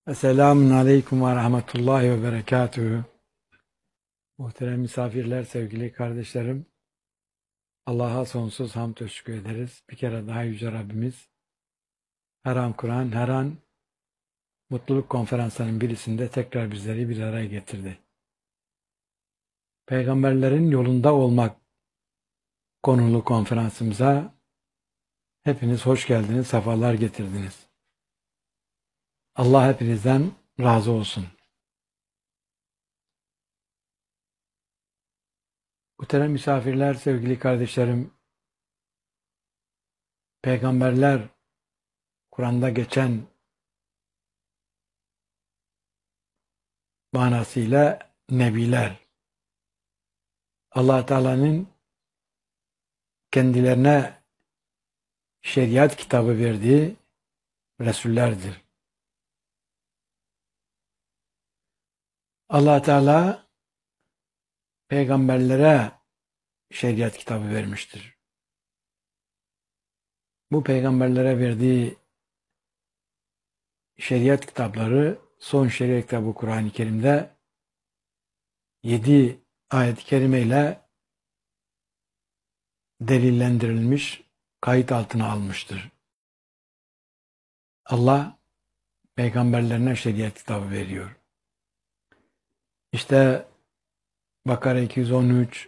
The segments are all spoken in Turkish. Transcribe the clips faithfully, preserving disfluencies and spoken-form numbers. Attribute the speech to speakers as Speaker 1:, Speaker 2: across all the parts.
Speaker 1: Esselamun Aleyküm ve Rahmetullahi ve Berekatühü. Muhterem misafirler, sevgili kardeşlerim, Allah'a sonsuz hamd ve şükür ederiz. Bir kere daha Yüce Rabbimiz her an Kur'an, her an mutluluk konferanslarının birisinde tekrar bizleri bir araya getirdi. Peygamberlerin yolunda olmak konulu konferansımıza hepiniz hoş geldiniz, sefalar getirdiniz. Allah hepinizden razı olsun. Muhterem misafirler, sevgili kardeşlerim, peygamberler Kur'an'da geçen manasıyla nebiler. Allah Teala'nın kendilerine şeriat kitabı verdiği Resullerdir. Allah Teala peygamberlere şeriat kitabı vermiştir. Bu peygamberlere verdiği şeriat kitapları son şeriat kitabı Kur'an-ı Kerim'de yedi ayet-i kerimeyle delillendirilmiş, kayıt altına almıştır. Allah peygamberlerine şeriat kitabı veriyor. İşte Bakara iki yüz on üç,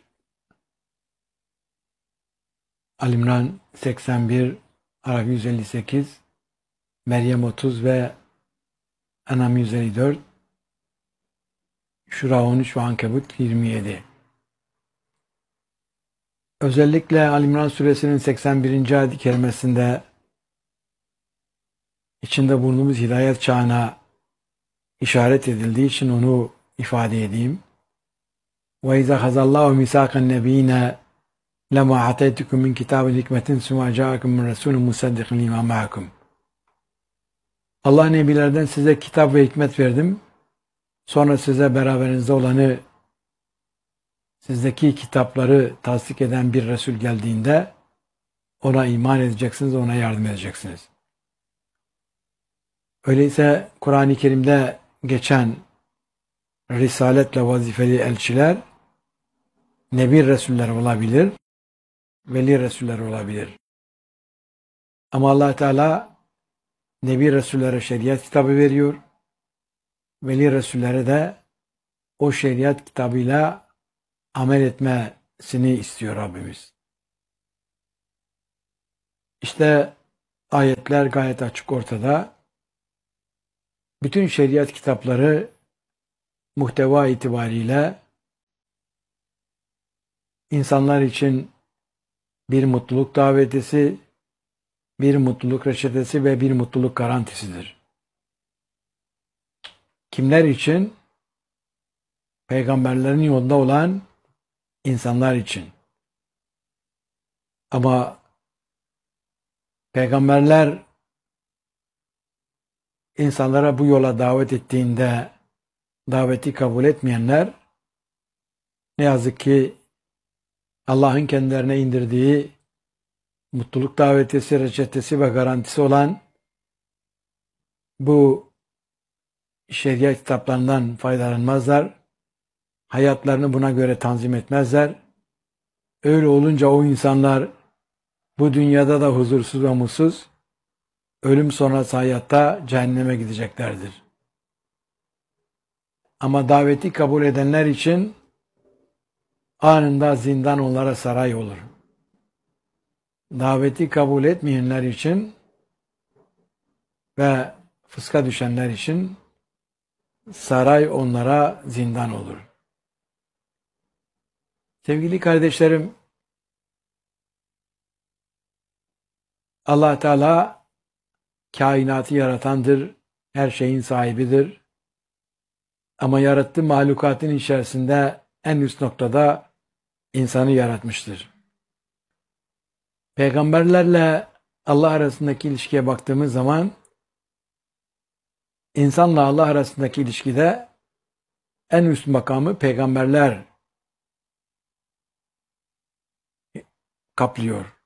Speaker 1: Ali İmran seksen bir, Araf yüz elli sekiz, Meryem otuz ve En'am yüz elli dört, Şura on üç ve Ankebut yirmi yedi. Özellikle Ali İmran suresinin seksen birinci ayet-i kerimesinde içinde bulunduğumuz hidayet çağına işaret edildiği için onu ifade edeyim. وَاِذَا خَزَ اللّٰهُ مِسَاقَ النَّب۪ينَ لَمَا عَتَيْتُكُمْ مِنْ كِتَابِ الْحِكْمَةٍ ثُمَّ جَاءَكُمْ مِنْ رَسُولٍ مُصَدِّقٍ لِمَا مَعَكُمْ. Allah nebilerden size kitap ve hikmet verdim. Sonra size beraberinizde olanı, sizdeki kitapları tasdik eden bir Resul geldiğinde ona iman edeceksiniz, ona yardım edeceksiniz. Öyleyse Kur'an-ı Kerim'de geçen risaletle vazifeli elçiler Nebi Resuller olabilir, Veli Resuller olabilir. Ama Allah Teala Nebi Resullere şeriat kitabı veriyor, Veli Resullere de o şeriat kitabıyla amel etmesini istiyor Rabbimiz. İşte ayetler gayet açık ortada. Bütün şeriat kitapları muhteva itibariyle insanlar için bir mutluluk davetisi, bir mutluluk reçetesi ve bir mutluluk garantisidir. Kimler için? Peygamberlerin yolunda olan insanlar için. Ama peygamberler insanlara bu yola davet ettiğinde daveti kabul etmeyenler ne yazık ki Allah'ın kendilerine indirdiği mutluluk davetisi, reçetesi ve garantisi olan bu şeriat kitaplarından faydalanmazlar. Hayatlarını buna göre tanzim etmezler. Öyle olunca o insanlar bu dünyada da huzursuz ve mutsuz, ölüm sonrası hayatta cehenneme gideceklerdir. Ama daveti kabul edenler için anında zindan onlara saray olur. Daveti kabul etmeyenler için ve fıska düşenler için saray onlara zindan olur. Sevgili kardeşlerim, Allah Teala kainatı yaratandır, her şeyin sahibidir. Ama yarattığı mahlukatın içerisinde en üst noktada insanı yaratmıştır. Peygamberlerle Allah arasındaki ilişkiye baktığımız zaman insanla Allah arasındaki ilişkide en üst makamı peygamberler kaplıyor.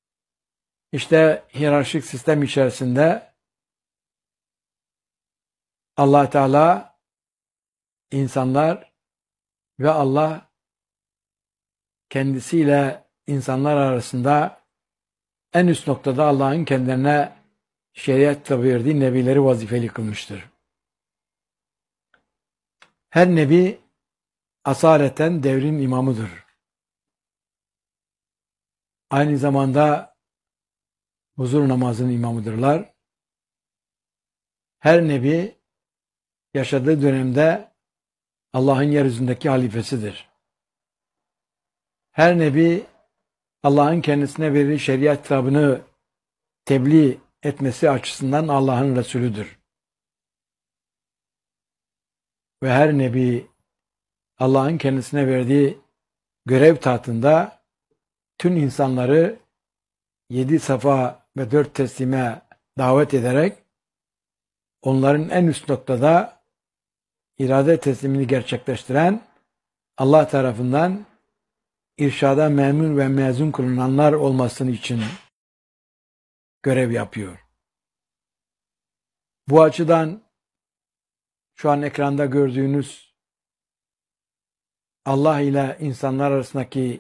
Speaker 1: İşte hiyerarşik sistem içerisinde Allah Teala, insanlar ve Allah kendisiyle insanlar arasında en üst noktada Allah'ın kendilerine şeriat tabi verdiği nebileri vazifeli kılmıştır. Her nebi asaleten devrin imamıdır. Aynı zamanda huzur namazının imamıdırlar. Her nebi yaşadığı dönemde Allah'ın yeryüzündeki halifesidir. Her nebi Allah'ın kendisine verdiği şeriat kitabını tebliğ etmesi açısından Allah'ın Resulüdür. Ve her nebi Allah'ın kendisine verdiği görev tahtında tüm insanları yedi safa ve dört teslime davet ederek onların en üst noktada irade teslimini gerçekleştiren, Allah tarafından irşada memur ve mezun kılınanlar olmasını için görev yapıyor. Bu açıdan şu an ekranda gördüğünüz Allah ile insanlar arasındaki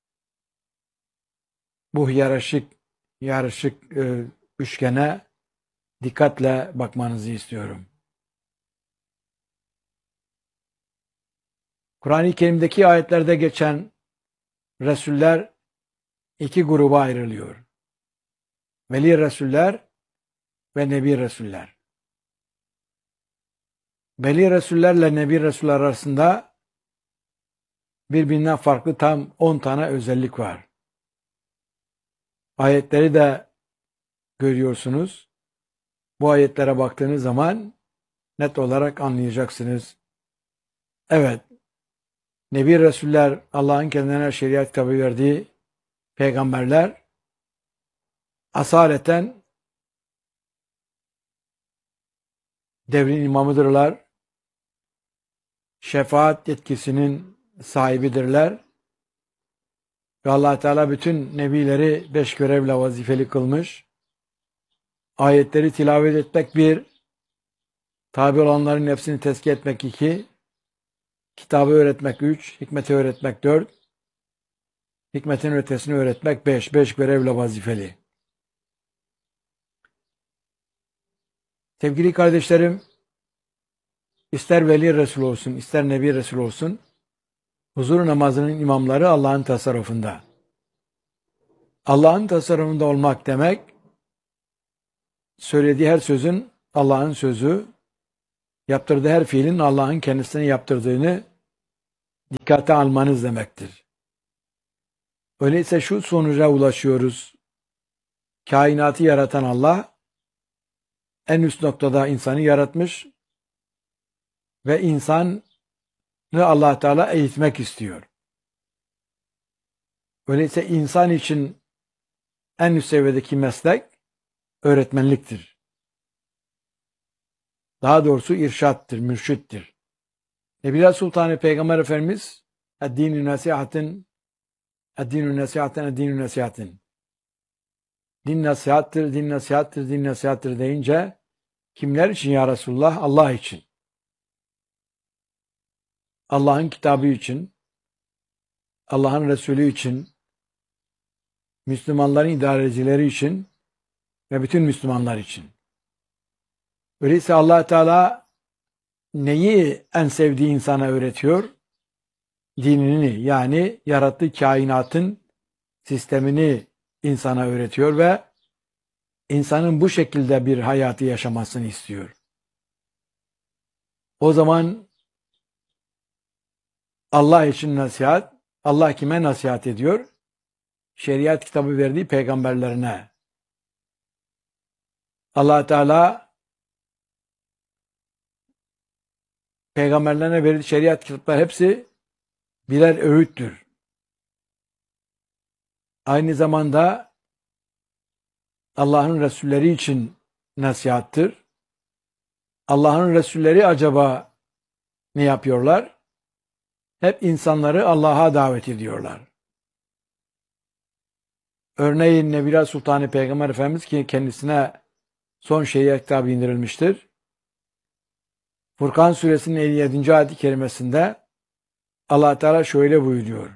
Speaker 1: bu hiyerarşik yarışık e, üçgene dikkatle bakmanızı istiyorum. Kur'an-ı Kerim'deki ayetlerde geçen Resuller iki gruba ayrılıyor. Veli Resuller ve Nebi Resuller. Veli Resullerle Nebi Resuller arasında birbirinden farklı tam on tane özellik var. Ayetleri de görüyorsunuz. Bu ayetlere baktığınız zaman net olarak anlayacaksınız. Evet, Nebi Resuller, Allah'ın kendilerine şeriat kitabı verdiği peygamberler asaleten devrin imamıdırlar. Şefaat yetkisinin sahibidirler. Ve Allah Teala bütün nebileri beş görevle vazifeli kılmış. Ayetleri tilavet etmek bir, tabi olanların nefsini tezkiye etmek iki, kitabı öğretmek üç, hikmeti öğretmek dört, hikmetin ötesini öğretmek beş, beş görevle vazifeli. Sevgili kardeşlerim, ister Veli Resul olsun, ister Nebi Resul olsun, huzur namazının imamları Allah'ın tasarrufunda. Allah'ın tasarrufunda olmak demek, söylediği her sözün Allah'ın sözü, yaptırdığı her fiilin Allah'ın kendisine yaptırdığını dikkate almanız demektir. Öyleyse şu sonuca ulaşıyoruz. Kainatı yaratan Allah, en üst noktada insanı yaratmış ve insanı Allah Teala eğitmek istiyor. Öyleyse insan için en üst seviyedeki meslek öğretmenliktir. Daha doğrusu irşattır, mürşittir. Nebiler Sultanı Peygamber Efendimiz Eddin-i nasihatin Eddin-i nasihatin Eddin-i nasihatin din nasihattır, din nasihattır, din nasihattır deyince kimler için ya Resulullah? Allah için. Allah'ın kitabı için, Allah'ın Resulü için, Müslümanların idarecileri için ve bütün Müslümanlar için. Öyleyse Allah Teala neyi en sevdiği insana öğretiyor? Dinini, yani yarattığı kainatın sistemini insana öğretiyor ve insanın bu şekilde bir hayatı yaşamasını istiyor. O zaman Allah için nasihat, Allah kime nasihat ediyor? Şeriat kitabı verdiği peygamberlerine. Allah Teala peygamberlerine verdiği şeriat kitaplar hepsi birer öğüttür. Aynı zamanda Allah'ın Resulleri için nasihattır. Allah'ın Resulleri acaba ne yapıyorlar? Hep insanları Allah'a davet ediyorlar. Örneğin Nebiler Sultanı Peygamber Efendimiz ki kendisine son şeriat kitabı indirilmiştir. Furkan suresinin elli yedinci ayet-i kerimesinde Allah Teala şöyle buyuruyor.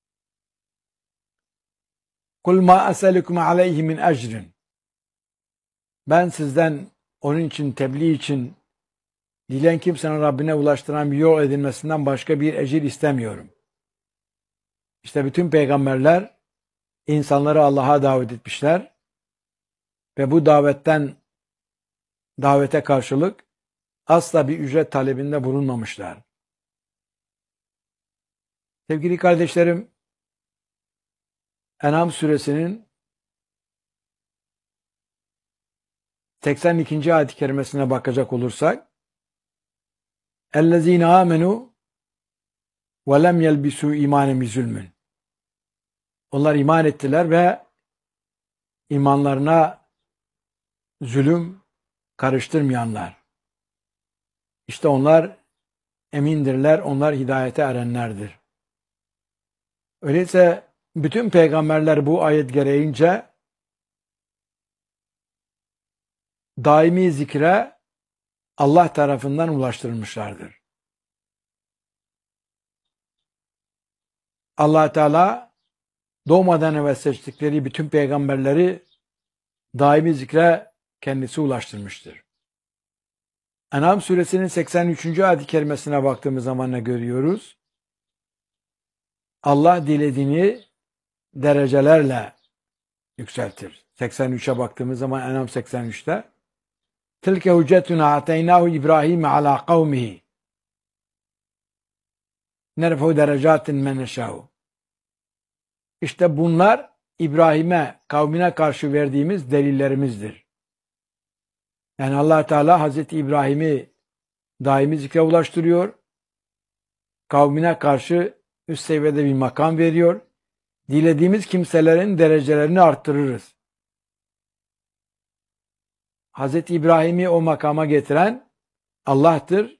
Speaker 1: Kul ma eselukum aleyhi min ecrin. Ben sizden onun için, tebliğ için dileyen kimsenin Rabbine ulaştıran bir yol edilmesinden başka bir ecir istemiyorum. İşte bütün peygamberler insanları Allah'a davet etmişler ve bu davetten davete karşılık asla bir ücret talebinde bulunmamışlar. Sevgili kardeşlerim, En'am suresinin seksen ikinci ayet-i kerimesine bakacak olursak اَلَّذ۪ينَ آمَنُوا وَلَمْ يَلْبِسُوا اِمَانًا بِظُلْمٍ. Onlar iman ettiler ve imanlarına zulüm karıştırmayanlar. İşte onlar emindirler, onlar hidayete erenlerdir. Öyleyse bütün peygamberler bu ayet gereğince daimi zikre Allah tarafından ulaştırılmışlardır. Allah Teala doğmadan evvel seçtikleri bütün peygamberleri daimi zikre kendisi ulaştırmıştır. En'am suresinin seksen üçüncü ayet-i kerimesine baktığımız zaman ne görüyoruz? Allah dilediğini derecelerle yükseltir. seksen üçe baktığımız zaman En'am seksen üçte Tilke hüccetuna ateynahu İbrahim ala kavmihi nerfe'u derecatin men neşâ'u. İşte bunlar İbrahim'e, kavmine karşı verdiğimiz delillerimizdir. Yani Allah Teala Hazreti İbrahim'i daimi zikre ulaştırıyor. Kavmine karşı üst seviyede bir makam veriyor. Dilediğimiz kimselerin derecelerini arttırırız. Hazreti İbrahim'i o makama getiren Allah'tır.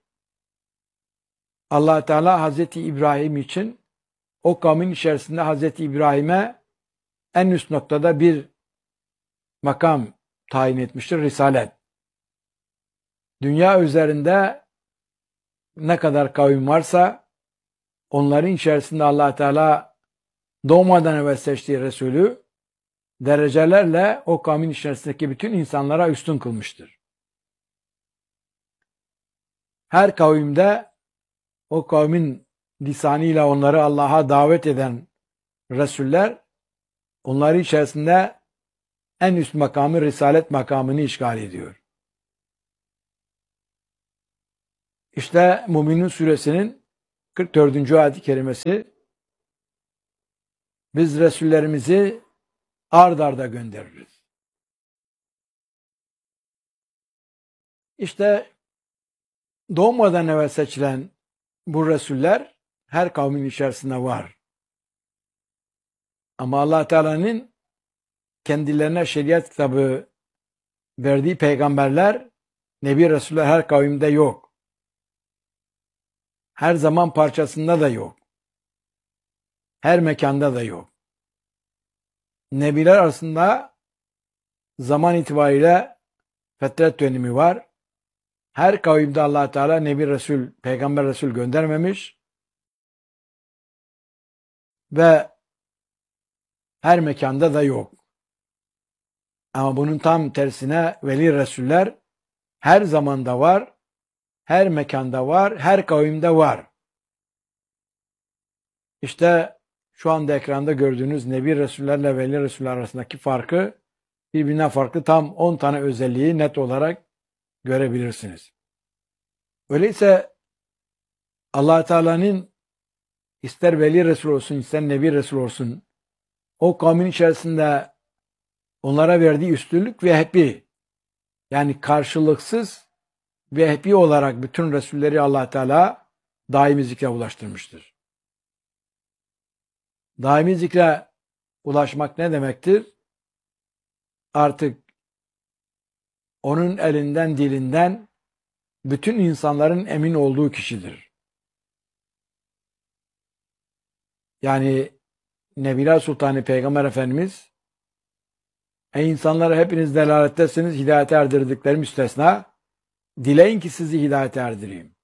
Speaker 1: Allah Teala Hazreti İbrahim için o kavmin içerisinde Hazreti İbrahim'e en üst noktada bir makam tayin etmiştir, risalet. Dünya üzerinde ne kadar kavim varsa onların içerisinde Allah Teala doğmadan evvel seçtiği Resulü derecelerle o kavmin içerisindeki bütün insanlara üstün kılmıştır. Her kavimde o kavmin lisanıyla onları Allah'a davet eden Resuller onların içerisinde en üst makamı, risalet makamını işgal ediyor. İşte Müminun suresinin kırk dördüncü ayet-i kerimesi biz Resullerimizi ard arda göndeririz. İşte doğmadan evvel seçilen bu Resuller her kavmin içerisinde var. Ama Allah Teala'nın kendilerine şeriat kitabı verdiği peygamberler, Nebi Resuller her kavimde yok. Her zaman parçasında da yok. Her mekanda da yok. Nebiler arasında zaman itibariyle fetret dönemi var. Her kavimde Allah Teala Nebi Resul, Peygamber Resul göndermemiş ve her mekanda da yok. Ama bunun tam tersine veli Resuller her zamanda var, her mekanda var, her kavimde var. İşte şu anda ekranda gördüğünüz Nebi Resullerle Veli Resuller arasındaki farkı, birbirinden farklı tam on tane özelliği net olarak görebilirsiniz. Öyleyse Allah Teala'nın ister Veli Resul olsun, ister Nebi Resul olsun, o kavmin içerisinde onlara verdiği üstünlük ve hepi, yani karşılıksız ve hepi olarak bütün Resulleri Allah Teala daimi zikre ulaştırmıştır. Daimi zikre ulaşmak ne demektir? Artık onun elinden, dilinden bütün insanların emin olduğu kişidir. Yani Nebiler Sultanı Peygamber Efendimiz, ey insanlar hepiniz delalettesiniz, hidayete erdirdiklerim müstesna, dileyin ki sizi hidayete erdireyim.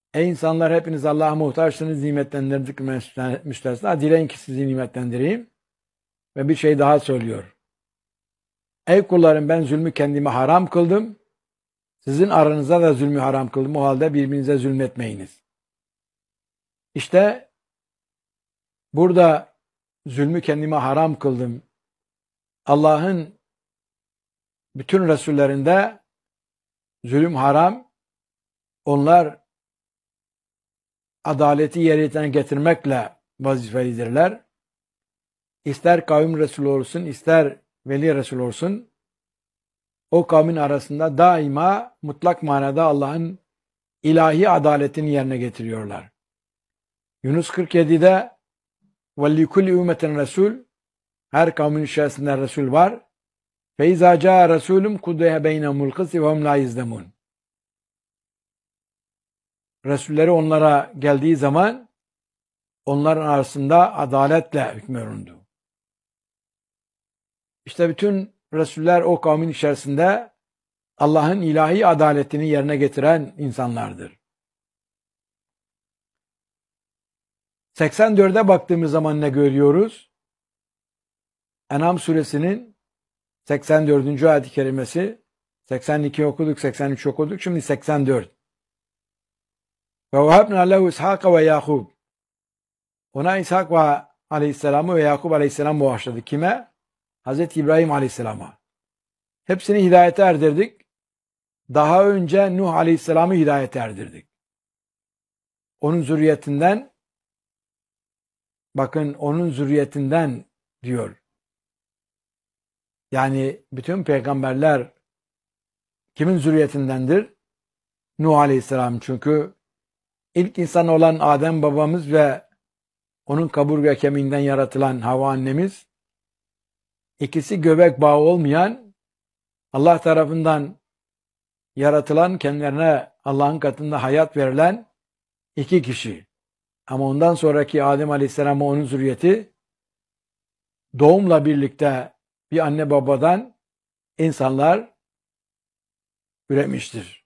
Speaker 1: Ey insanlar, hepiniz Allah'a muhtaçsınız, nimetlendirdik müstesna. Dileyin ki sizi nimetlendireyim. Ve bir şey daha söylüyor. Ey kullarım, ben zulmü kendime haram kıldım. Sizin aranızda da zulmü haram kıldım. O halde birbirinize zulmetmeyiniz. İşte burada zulmü kendime haram kıldım. Allah'ın bütün Resullerinde zulüm haram. Onlar adaleti yerine getirmekle vazifelidirler. İster kavim Resulü olsun, ister veli Resul olsun, o kavmin arasında daima mutlak manada Allah'ın ilahi adaletini yerine getiriyorlar. Yunus kırk yedi'de وَلِّكُلِّ اُمَّةٍ Resul, her kavmin içerisinde Resul var. فَاِذَا جَاءَ رَسُولٌ قُضِيَ بَيْنَهُمُ الْقِسْطِ وَهُمْ لَا يُظْلَمُونَ. Resulleri onlara geldiği zaman onların arasında adaletle hükmüründü. İşte bütün Resuller o kavmin içerisinde Allah'ın ilahi adaletini yerine getiren insanlardır. seksen dört'e baktığımız zaman ne görüyoruz? En'am suresinin seksen dördüncü ayet-i kerimesi. seksen iki okuduk, seksen üç okuduk. Şimdi seksen dört. Ve vehebna lehu İshak ve Yakub. Ona İshak ve Aleyhisselam'ı ve Yakub Aleyhisselam bağışladı. Kime? Hazreti İbrahim Aleyhisselam'a. Hepsini hidayete erdirdik. Daha önce Nuh Aleyhisselam'ı hidayete erdirdik. Onun zürriyetinden, bakın onun zürriyetinden diyor. Yani bütün peygamberler kimin zürriyetindendir? Nuh Aleyhisselam. Çünkü ilk insan olan Adem babamız ve onun kaburga kemiğinden yaratılan Havva annemiz, ikisi göbek bağı olmayan, Allah tarafından yaratılan, kendilerine Allah'ın katında hayat verilen iki kişi. Ama ondan sonraki Adem Aleyhisselam ve onun zürriyeti doğumla birlikte bir anne babadan insanlar üremiştir.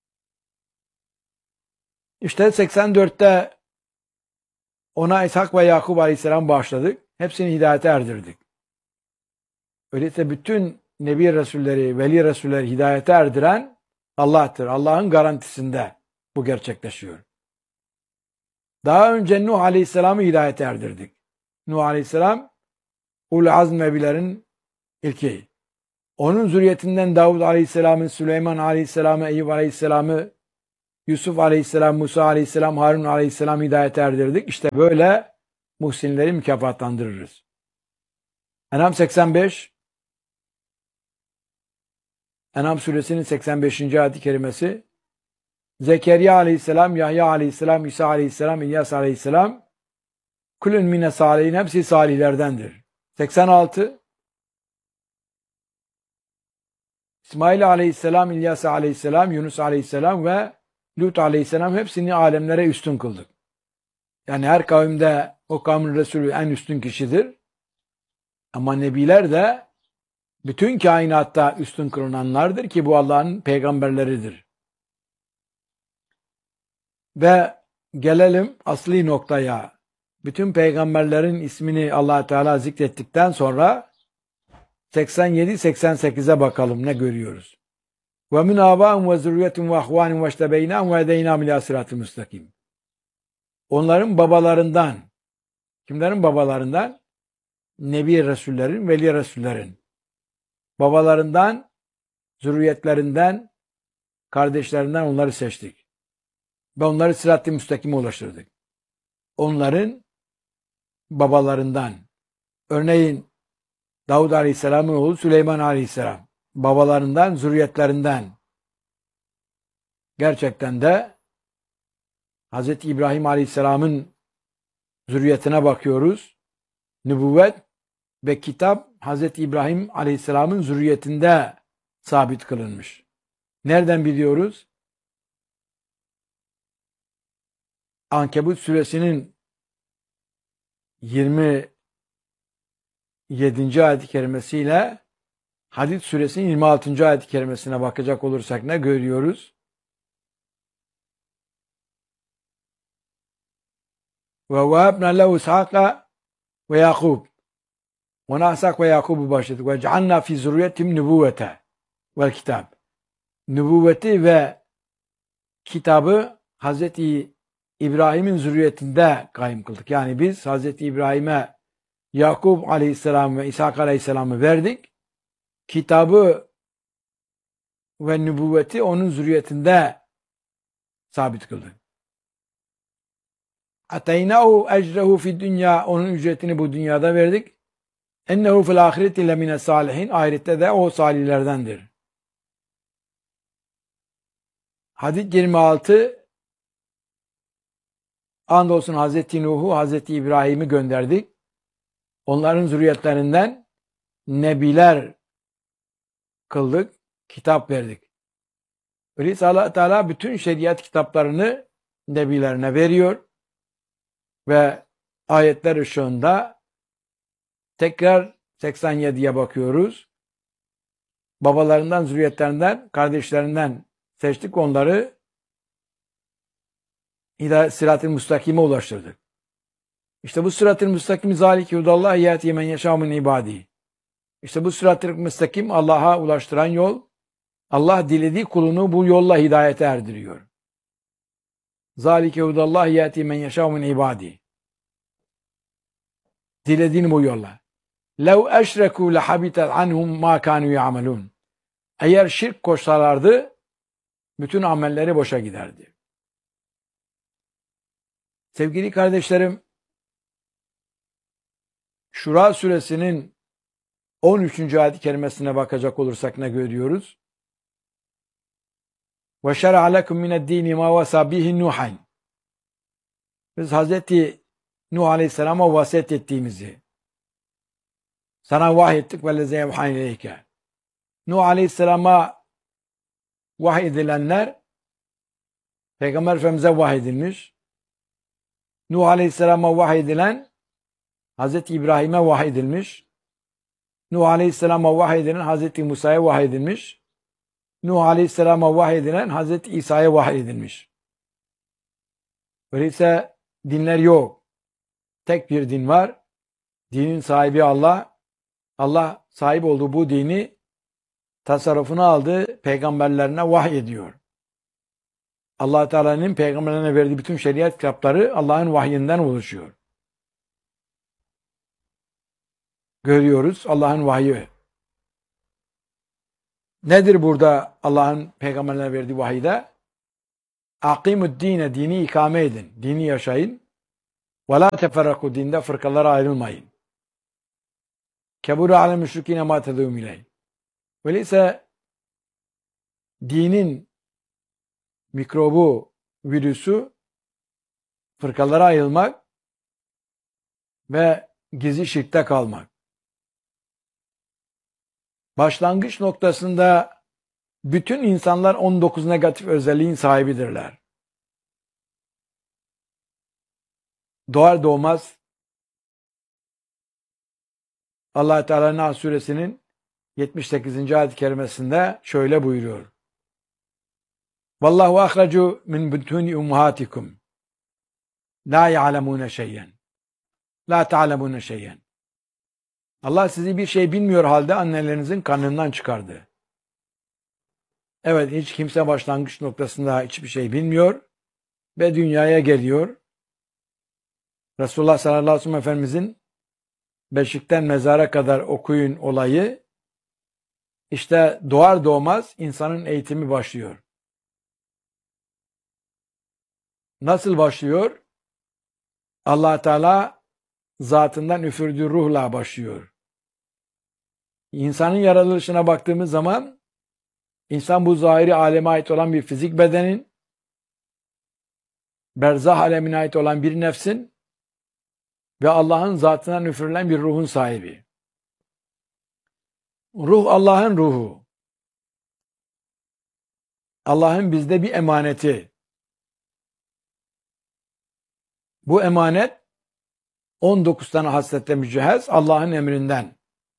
Speaker 1: İşte seksen dört'te ona İshak ve Yakub Aleyhisselam bağışladık. Hepsini hidayete erdirdik. Öyleyse bütün Nebi Resulleri, Veli Resulleri hidayete erdiren Allah'tır. Allah'ın garantisinde bu gerçekleşiyor. Daha önce Nuh Aleyhisselam'ı hidayete erdirdik. Nuh Aleyhisselam Ul Azm Nebilerin ilki. Onun zürriyetinden Davud Aleyhisselam'ı, Süleyman Aleyhisselam'ı, Eyüp Aleyhisselam'ı, Yusuf Aleyhisselam, Musa Aleyhisselam, Harun Aleyhisselam hidayete erdirdik. İşte böyle muhsinleri mükafatlandırırız. En'am seksen beş, En'am suresinin seksen beşinci ayet-i kerimesi. Zekeriya Aleyhisselam, Yahya Aleyhisselam, İsa Aleyhisselam, İlyas Aleyhisselam, kulün mine salihin, hepsi salihlerdendir. seksen altı, İsmail Aleyhisselam, İlyas Aleyhisselam, Yunus Aleyhisselam ve Lut Aleyhisselam hepsini alemlere üstün kıldık. Yani her kavimde o kavmin Resulü en üstün kişidir. Ama nebiler de bütün kainatta üstün kılınanlardır ki bu Allah'ın peygamberleridir. Ve gelelim asli noktaya. Bütün peygamberlerin ismini Allah Teala zikrettikten sonra seksen yedi seksen sekiz'e bakalım ne görüyoruz. Ve min âbâhum ve zürriyetum ve ahvânim ve iştebeynâhum ve edeynâhum ilâ sırat-ı müstakim. Onların babalarından, kimlerin babalarından? Nebi Resullerin, Veli Resullerin. Babalarından, zürriyetlerinden, kardeşlerinden onları seçtik. Ve onları sırat-ı müstakime ulaştırdık. Onların babalarından. Örneğin Davud Aleyhisselam'ın oğlu Süleyman Aleyhisselam. Babalarından, zürriyetlerinden. Gerçekten de Hazreti İbrahim Aleyhisselam'ın zürriyetine bakıyoruz. Nübüvvet ve kitap Hazreti İbrahim Aleyhisselam'ın zürriyetinde sabit kılınmış. Nereden biliyoruz? Ankebut suresinin yirmi yedinci ayet-i kerimesiyle Hadid suresinin yirmi altıncı ayet-i kerimesine bakacak olursak ne görüyoruz? Ve vehebna lehu İshaka ve Yakub. Ona İshak ve Yakub'u başladık. Ve cealna fi zürriyetim nübüvvete vel kitab. Nübüvveti ve kitabı Hazreti İbrahim'in zürriyetinde kaim kıldık. Yani biz Hazreti İbrahim'e Yakub aleyhisselam ve İshak aleyhisselam'ı verdik. Kitabı ve nübüvveti onun zürriyetinde sabit kıldık. Ateynahu ecrehu fi dünya, onun ücretini bu dünyada verdik. Ennehu fil ahireti lemine salihin, ahirette de o salihlerdendir. Hadid yirmi altı, andolsun Hazreti Nuh'u, Hazreti İbrahim'i gönderdik. Onların zürriyetlerinden nebiler kıldık, kitap verdik. Öyleyse Allah Teala bütün şeriat kitaplarını nebilerine veriyor ve ayetler ışığında tekrar seksen yediye bakıyoruz. Babalarından, zürriyetlerinden, kardeşlerinden seçtik, onları sırat-ı müstakime ulaştırdık. İşte bu sırat-ı müstakim zâlike hudallah yâti men yeşâ min ibâdî. İşte bu sırat-ı müstakim Allah'a ulaştıran yol. Allah dilediği kulunu bu yolla hidayete erdiriyor. Zâlike hudallah yâti men yeşâ min ibâdî. Dilediğini bu yolla. Lev eşrekû lehabitet anhum mâ kânû ya'melûn. Eğer şirk koşsalardı bütün amelleri boşa giderdi. Sevgili kardeşlerim, Şura suresinin on üçüncü ayet-i kerimesine bakacak olursak ne görüyoruz? وَشَرَعَ لَكُمْ مِنَ الدِّينِ مَا وَسَى بِهِ نُوحًا. Biz Hazreti Nuh Aleyhisselam'a vasiyet ettiğimizi sana vahyettik وَلَّذَيْ يَوْحَيْنَ اِلَيْكَ. Nuh Aleyhisselam'a vahyedilenler Peygamber Efendimiz'e vahyedilmiş. Nuh Aleyhisselam'a vahyedilen Hazreti İbrahim'e vahyedilmiş. Nuh Aleyhisselam'a vahyedilen Hazreti Musa'ya vahyedilmiş. Nuh Aleyhisselam'a vahyedilen Hazreti İsa'ya vahyedilmiş. Öyleyse dinler yok. Tek bir din var. Dinin sahibi Allah. Allah sahip olduğu bu dini tasarrufuna aldı, peygamberlerine vahyediyor. Allah Teala'nın peygamberlerine verdiği bütün şeriat kitapları Allah'ın vahyinden oluşuyor. Görüyoruz Allah'ın vahyi. Nedir burada Allah'ın peygamberlerine verdiği vahide? Akimud dine, dini ikame edin, dini yaşayın. Ve la teferraku, dinde fırkalara ayrılmayın. Keburu alel müşrikine ma tedûm ileyh. Öyleyse dinin mikrobu, virüsü fırkalara ayrılmak ve gizli şirkte kalmak. Başlangıç noktasında bütün insanlar on dokuz negatif özelliğin sahibidirler. Doğar doğmaz Allah Teala Nahl suresinin yetmiş sekizinci ayet-i kerimesinde şöyle buyuruyor. Vallahu ahracu min butuni ummahatikum la ya'lemune şey'en. La ta'lemune şey'en. Allah sizi bir şey bilmiyor halde annelerinizin karnından çıkardı. Evet, hiç kimse başlangıç noktasında hiçbir şey bilmiyor ve dünyaya geliyor. Resulullah sallallahu aleyhi ve sellem Efendimizin beşikten mezara kadar okuyun olayı, işte doğar doğmaz insanın eğitimi başlıyor. Nasıl başlıyor? Allah Teala zatından üfürdüğü ruhla başlıyor. İnsanın yaratılışına baktığımız zaman insan bu zahiri aleme ait olan bir fizik bedenin, berzah alemine ait olan bir nefsin ve Allah'ın zatından üfürülen bir ruhun sahibi. Ruh Allah'ın ruhu. Allah'ın bizde bir emaneti. Bu emanet on dokuz tane hasletle mücehhez Allah'ın emrinden.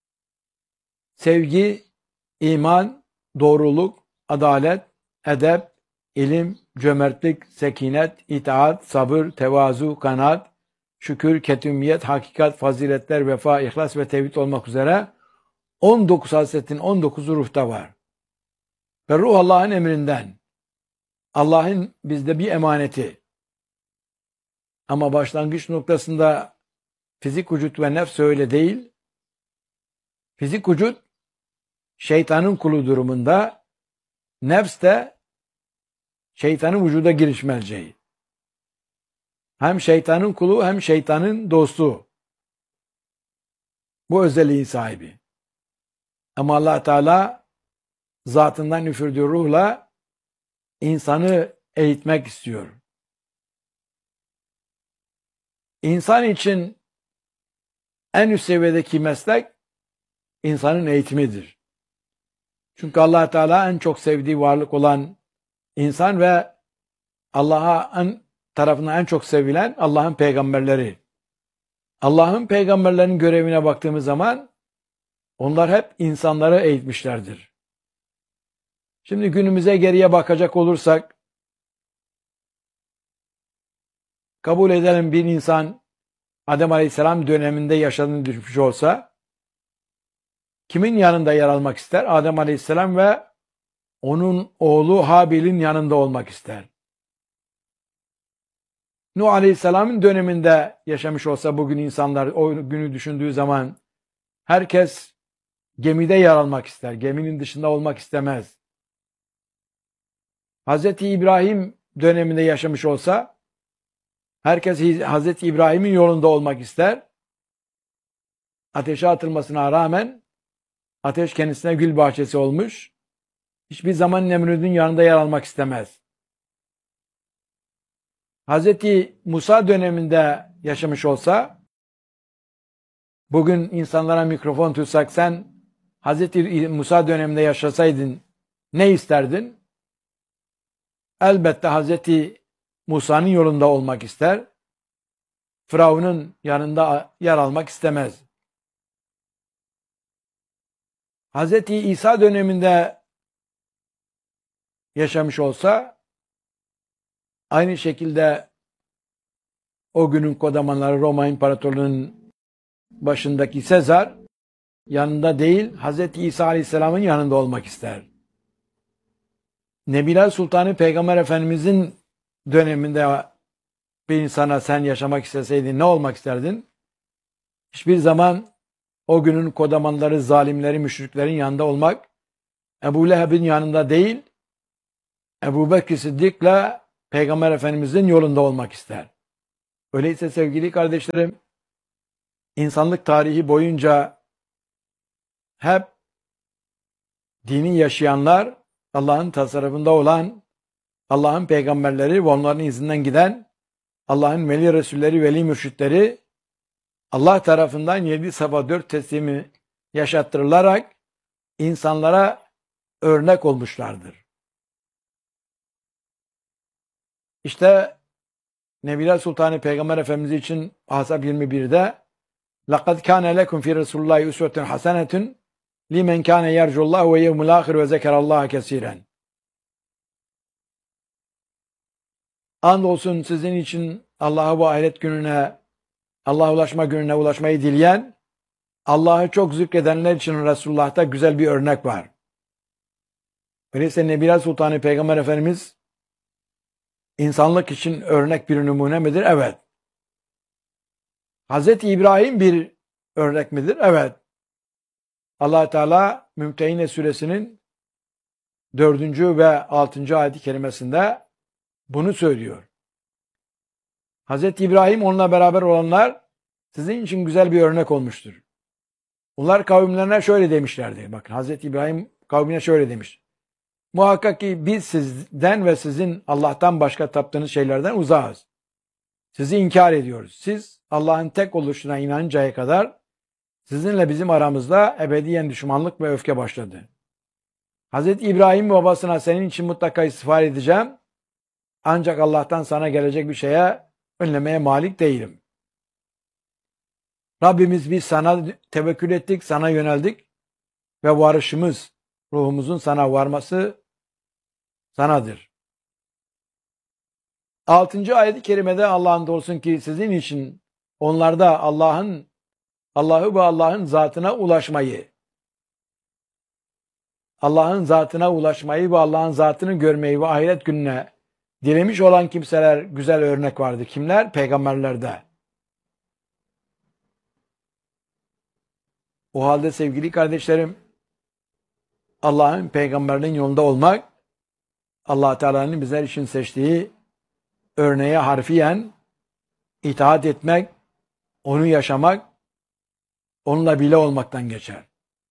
Speaker 1: Sevgi, iman, doğruluk, adalet, edep, ilim, cömertlik, sekinet, itaat, sabır, tevazu, kanaat, şükür, ketumiyet, hakikat, faziletler, vefa, ihlas ve tevhid olmak üzere on dokuz hasletin on dokuzu ruhta var. Ve ruh Allah'ın emrinden. Allah'ın bizde bir emaneti. Ama başlangıç noktasında fizik vücut ve nefs öyle değil. Fizik vücut şeytanın kulu durumunda, nefs de şeytanın vücuda giriş merceği. Hem şeytanın kulu hem şeytanın dostu. Bu özelliğin sahibi. Ama Allah Teala zatından üfürdüğü ruhla insanı eğitmek istiyor. İnsan için en üst seviyedeki meslek insanın eğitimidir. Çünkü Allah Teala en çok sevdiği varlık olan insan ve Allah'a tarafından en çok sevilen Allah'ın peygamberleri. Allah'ın peygamberlerinin görevine baktığımız zaman onlar hep insanları eğitmişlerdir. Şimdi günümüze geriye bakacak olursak, kabul edelim bir insan Adem Aleyhisselam döneminde yaşadığını düşmüş olsa, kimin yanında yer almak ister? Adem Aleyhisselam ve onun oğlu Habil'in yanında olmak ister. Nuh Aleyhisselam'ın döneminde yaşamış olsa bugün insanlar o günü düşündüğü zaman herkes gemide yer almak ister. Geminin dışında olmak istemez. Hazreti İbrahim döneminde yaşamış olsa herkes Hazreti İbrahim'in yolunda olmak ister. Ateşe atılmasına rağmen ateş kendisine gül bahçesi olmuş. Hiçbir zaman Nemrud'un yanında yer almak istemez. Hazreti Musa döneminde yaşamış olsa, bugün insanlara mikrofon tutsak sen Hazreti Musa döneminde yaşasaydın ne isterdin? Elbette Hazreti Musa'nın yolunda olmak ister. Firavun'un yanında yer almak istemez. Hazreti İsa döneminde yaşamış olsa aynı şekilde o günün kodamanları Roma İmparatorluğu'nun başındaki Sezar yanında değil Hazreti İsa Aleyhisselam'ın yanında olmak ister. Nebiler Sultanı Peygamber Efendimizin döneminde bir insana sen yaşamak isteseydin ne olmak isterdin? Hiçbir zaman o günün kodamanları, zalimleri, müşriklerin yanında olmak, Ebu Leheb'in yanında değil, Ebu Bekir Sıddık'la Peygamber Efendimizin yolunda olmak ister. Öyleyse sevgili kardeşlerim, insanlık tarihi boyunca hep dini yaşayanlar, Allah'ın tasarrufunda olan, Allah'ın peygamberleri ve onların izinden giden, Allah'ın veli resulleri, veli mürşitleri, Allah tarafından yedi sabah dört teslimi yaşattırılarak insanlara örnek olmuşlardır. İşte Nebiler Sultanı Peygamber Efendimiz için Ahzab yirmi birde لَقَدْ كَانَ لَكُمْ فِي رَسُولِ اللّٰهِ اُسْوَةٌ حَسَنَةٌ لِمَنْ كَانَ يَرْجُ اللّٰهُ وَيَوْمُ الْآخِرِ وَذَكَرَ اللّٰهَ كَثِيرًا. Andolsun sizin için Allah'a bu ahiret gününe, Allah'a ulaşma gününe ulaşmayı dileyen, Allah'ı çok zikredenler için Resulullah'ta güzel bir örnek var. Öyleyse Nebiler Sultanı Peygamber Efendimiz insanlık için örnek bir numune midir? Evet. Hazreti İbrahim bir örnek midir? Evet. Allah Teala Mümtehine suresinin dördüncü ve altıncı ayet-i kerimesinde bunu söylüyor. Hazreti İbrahim onunla beraber olanlar sizin için güzel bir örnek olmuştur. Onlar kavimlerine şöyle demişlerdi. Bakın Hazreti İbrahim kavmine şöyle demiş. Muhakkak ki biz sizden ve sizin Allah'tan başka taptığınız şeylerden uzağız. Sizi inkar ediyoruz. Siz Allah'ın tek oluşuna inanıncaya kadar sizinle bizim aramızda ebediyen düşmanlık ve öfke başladı. Hazreti İbrahim babasına senin için mutlaka istiğfar edeceğim. Ancak Allah'tan sana gelecek bir şeye önlemeye malik değilim. Rabbimiz biz sana tevekkül ettik, sana yöneldik ve varışımız, ruhumuzun sana varması sanadır. Altıncı ayet-i kerimede Allah'ın olsun ki sizin için onlarda Allah'ın Allah'ı ve Allah'ın zatına ulaşmayı, Allah'ın zatına ulaşmayı ve Allah'ın zatını görmeyi ve ahiret gününe dilemiş olan kimseler güzel örnek vardır. Kimler? Peygamberlerde. O halde sevgili kardeşlerim, Allah'ın peygamberinin yolunda olmak, Allah Teala'nın bizler için seçtiği örneğe harfiyen itaat etmek, onu yaşamak, onunla bile olmaktan geçer.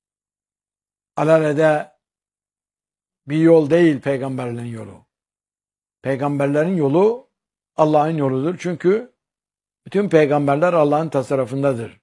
Speaker 1: Alelade bir yol değil peygamberlerin yolu. Peygamberlerin yolu Allah'ın yoludur. Çünkü bütün peygamberler Allah'ın tasarrufundadır.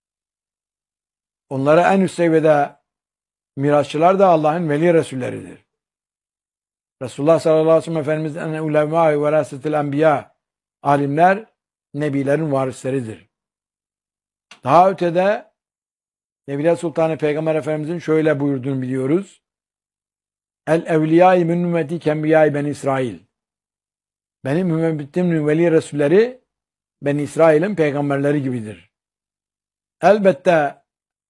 Speaker 1: Onlara en üst seviyede mirasçılar da Allah'ın veli resulleridir. Resulullah sallallahu aleyhi ve sellem Efendimiz ene ulemâ-i verâsetil enbiyâ, alimler nebilerin varisleridir. Daha ötede Nebiler Sultanı Peygamber Efendimizin şöyle buyurduğunu biliyoruz. El evliyâ-i min ümmeti kembiyâ-i ben İsrail. Benim ümmetimin veli resulleri ben İsrail'in peygamberleri gibidir. Elbette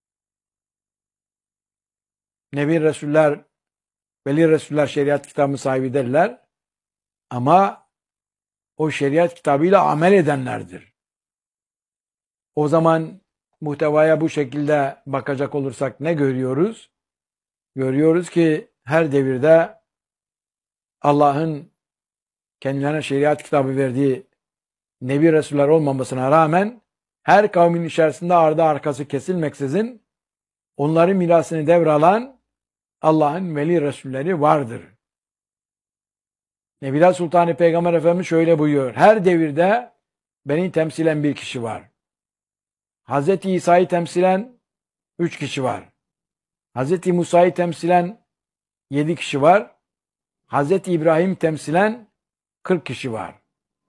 Speaker 1: Nebi Resuller, veli Resuller şeriat kitabı sahibi derler. Ama o şeriat kitabıyla amel edenlerdir. O zaman muhtevaya bu şekilde bakacak olursak ne görüyoruz? Görüyoruz ki her devirde Allah'ın kendilerine şeriat kitabı verdiği Nebi Resuller olmamasına rağmen her kavmin içerisinde ardı arkası kesilmeksizin onların mirasını devralan Allah'ın veli Resulleri vardır. Nebiler Sultanı Peygamber Efendimiz şöyle buyuruyor. Her devirde beni temsilen bir kişi var. Hazreti İsa'yı temsilen üç kişi var. Hazreti Musa'yı temsilen yedi kişi var. Hazreti İbrahim temsilen kırk kişi var.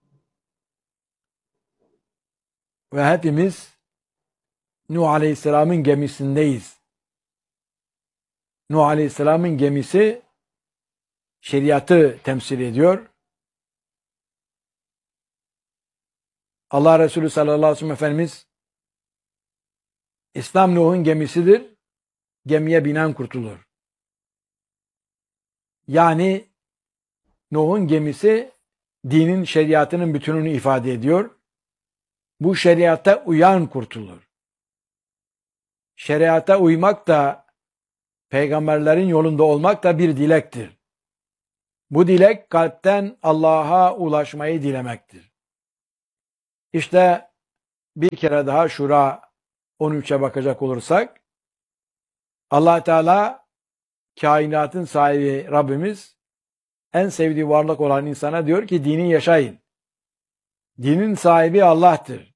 Speaker 1: Ve hepimiz Nuh Aleyhisselam'ın gemisindeyiz. Nuh Aleyhisselam'ın gemisi şeriatı temsil ediyor. Allah Resulü sallallahu aleyhi ve sellem Efendimiz İslam Nuh'un gemisidir. Gemiye binen kurtulur. Yani Nuh'un gemisi dinin şeriatının bütününü ifade ediyor. Bu şeriata uyan kurtulur. Şeriata uymak da peygamberlerin yolunda olmak da bir dilektir. Bu dilek kalpten Allah'a ulaşmayı dilemektir. İşte bir kere daha Şura on üçe bakacak olursak Allah Teala kainatın sahibi Rabbimiz en sevdiği varlık olan insana diyor ki dini yaşayın. Dinin sahibi Allah'tır.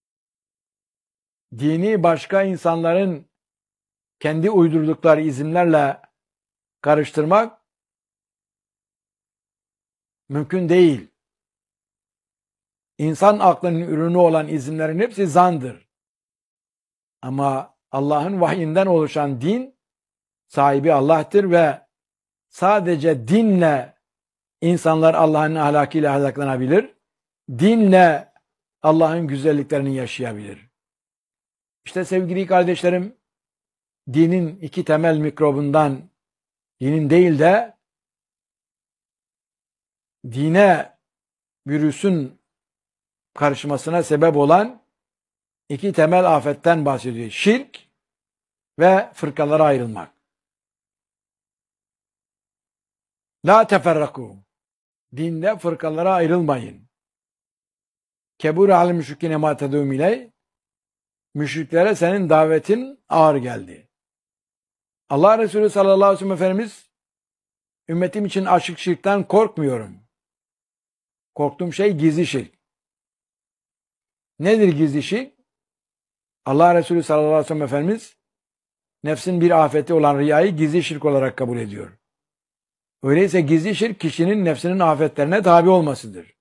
Speaker 1: Dini başka insanların kendi uydurdukları isimlerle karıştırmak mümkün değil. İnsan aklının ürünü olan isimlerin hepsi zandır. Ama Allah'ın vahyinden oluşan din sahibi Allah'tır ve sadece dinle insanlar Allah'ın ahlakıyla ahlaklanabilir. Dinle Allah'ın güzelliklerini yaşayabilir. İşte sevgili kardeşlerim, dinin iki temel mikrobundan, dinin değil de dine virüsün karışmasına sebep olan iki temel afetten bahsediyor. Şirk ve fırkalara ayrılmak. La teferraku. Dinde fırkalara ayrılmayın. Kebur al müşrikine ma tedum iley. Müşriklere senin davetin ağır geldi. Allah Resulü sallallahu aleyhi ve sellem Efendimiz ümmetim için açık şirkten korkmuyorum. Korktuğum şey gizli şirk. Nedir gizli şirk? Allah Resulü sallallahu aleyhi ve sellem Efendimiz nefsin bir afeti olan riyayı gizli şirk olarak kabul ediyor. Öyleyse gizli şirk kişinin nefsinin afetlerine tabi olmasıdır.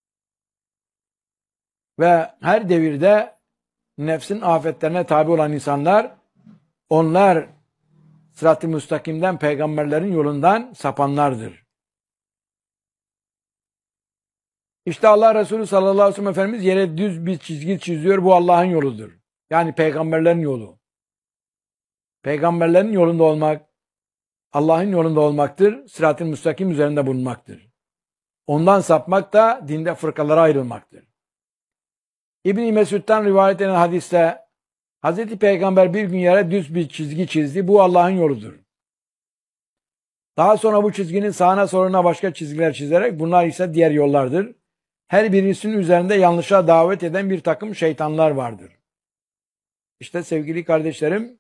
Speaker 1: Ve her devirde nefsin afetlerine tabi olan insanlar, onlar sırat-ı müstakimden, peygamberlerin yolundan sapanlardır. İşte Allah Resulü sallallahu aleyhi ve sellem Efendimiz yere düz bir çizgi çiziyor. Bu Allah'ın yoludur. Yani peygamberlerin yolu. Peygamberlerin yolunda olmak, Allah'ın yolunda olmaktır. Sırat-ı müstakim üzerinde bulunmaktır. Ondan sapmak da dinde fırkalara ayrılmaktır. İbn-i Mesud'dan rivayet edilen hadiste Hazreti Peygamber bir gün yere düz bir çizgi çizdi. Bu Allah'ın yoludur. Daha sonra bu çizginin sağına soluna başka çizgiler çizerek bunlar ise diğer yollardır. Her birisinin üzerinde yanlışa davet eden bir takım şeytanlar vardır. İşte sevgili kardeşlerim,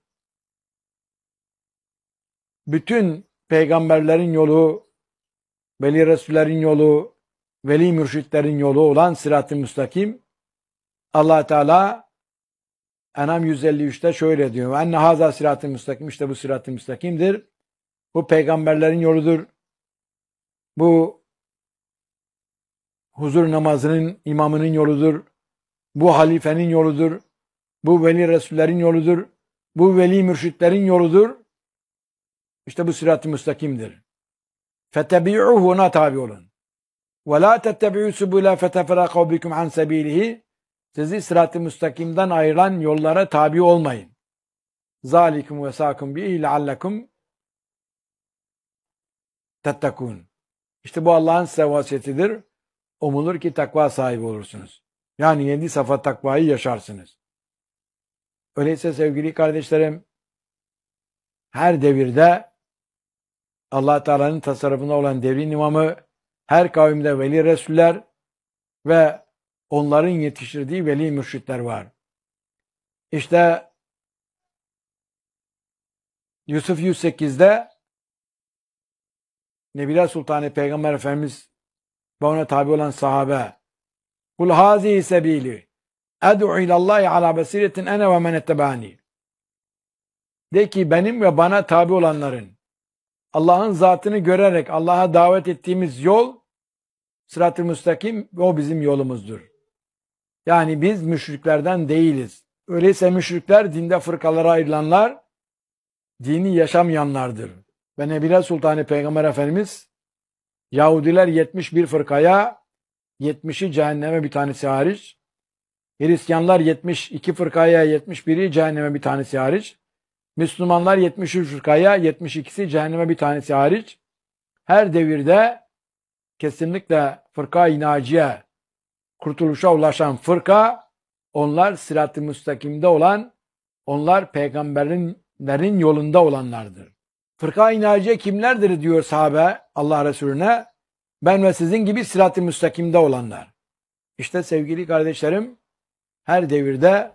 Speaker 1: bütün peygamberlerin yolu, veli resullerin yolu, veli mürşitlerin yolu olan sırat-ı müstakim, Allah Teala En'am yüz elli üçte şöyle diyor. Enne haza sırat-ı müstakim, işte bu sırat-ı müstakimdir. Bu peygamberlerin yoludur. Bu huzur namazının imamının yoludur. Bu halifenin yoludur. Bu veli resullerin yoludur. Bu veli mürşitlerin yoludur. İşte bu sırat-ı müstakimdir. Fetebi'uhu, ona tabi olun. Ve la tettebi'u subula feteferaku bikum an sebilihi. Sizi sırat-ı müstakimden ayrılan yollara tabi olmayın. Zalikum ve sakum bihi leallekum tettekûn. İşte bu Allah'ın size vasiyetidir. Umulur ki takva sahibi olursunuz. Yani yedi safa takvayı yaşarsınız. Öyleyse sevgili kardeşlerim, her devirde Allah Teala'nın tasarrufunda olan devrin imamı, her kavimde veli resuller ve onların yetiştirdiği veli mürşitler var. İşte Yusuf yüz sekizde Nebiler Sultanı Peygamber Efendimiz ve ona tabi olan sahabe, kul hazihi sebili ed'u ilallahi ala basiretin ene ve men ettebani. De ki benim ve bana tabi olanların Allah'ın zatını görerek Allah'a davet ettiğimiz yol sırat-ı müstakim, o bizim yolumuzdur. Yani biz müşriklerden değiliz. Öyleyse müşrikler dinde fırkalara ayrılanlar, dini yaşamayanlardır. Ve Nebiler Sultanı Peygamber Efendimiz Yahudiler yetmiş bir fırkaya, yetmişi cehenneme bir tanesi hariç, Hristiyanlar yetmiş iki fırkaya, yetmiş biri cehenneme bir tanesi hariç, Müslümanlar yetmiş üç fırkaya, yetmiş ikisi cehenneme bir tanesi hariç, her devirde kesinlikle fırka-i naciye, kurtuluşa ulaşan fırka, onlar sırat-ı müstakimde olan, onlar peygamberlerin yolunda olanlardır. Fırka-i naciye kimlerdir diyor sahabe Allah Resulüne? Ben ve sizin gibi sırat-ı müstakimde olanlar. İşte sevgili kardeşlerim, her devirde